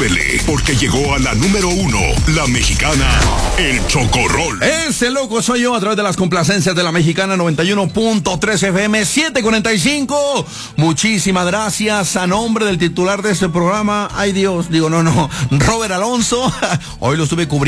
súbele, porque llegó a la número 1, la mexicana, el Chocorrol. Ese loco soy yo a través de las complacencias de la mexicana 91.3 FM 745. Muchísimas gracias a nombre del titular de este programa. Ay Dios, Robert Alonso. Hoy lo estuve cubriendo.